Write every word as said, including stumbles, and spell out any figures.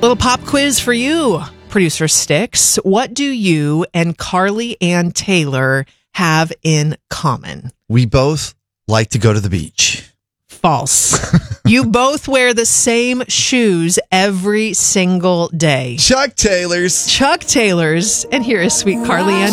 Little pop quiz for you, producer Sticks. What do you and Carly Ann Taylor have in common? We both like to go to the beach. False. You both wear the same shoes every single day. Chuck Taylors. Chuck Taylors. And here is sweet Carly Ann